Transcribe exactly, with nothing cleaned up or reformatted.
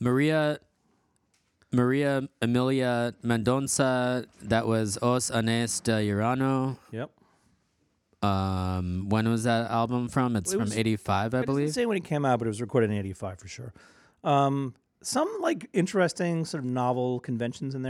Maria Maria Emilia Mendonça. That was Os Anéis de Urano. Yep. Um, when was that album from? It's It from was- eighty-five, I It believe. doesn't say when it came out, but it was recorded in eighty-five for sure. Um, some like interesting sort of novel conventions in there.